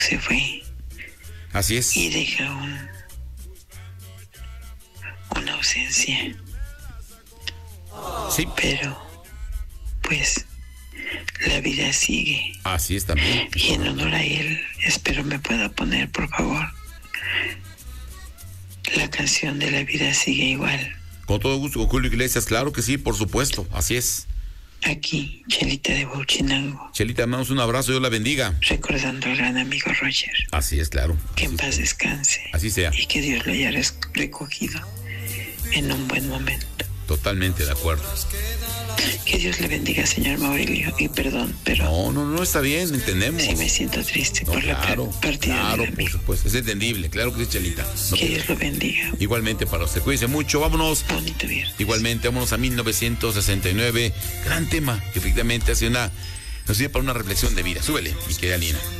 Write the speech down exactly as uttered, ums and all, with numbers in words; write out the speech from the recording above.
se fue. Así es. Y deja un, una ausencia. Sí. Pero, pues, la vida sigue. Así es también. Y en honor a él, espero me pueda poner, por favor, la canción de La vida sigue igual. Con todo gusto, con Julio Iglesias, claro que sí, por supuesto, así es. Aquí, Chelita de Huachinango. Chelita, mandamos un abrazo, Dios la bendiga. Recordando al gran amigo Roger. Así es, claro. Que Así en paz sea. descanse. Así sea. Y que Dios lo haya recogido en un buen momento. Totalmente de acuerdo. Que Dios le bendiga, señor Maurilio. Y perdón, pero... No, no, no, está bien, entendemos. Sí me siento triste no, por claro, la partida claro, del amigo. por supuesto, es entendible, claro que sí, Chelita. No, que Dios lo bendiga. Igualmente para usted, cuídense mucho, vámonos. Bonito viernes. Igualmente, vámonos a mil novecientos sesenta y nueve, gran tema, que efectivamente hace una, nos sirve para una reflexión de vida. Súbele, mi querida Lina.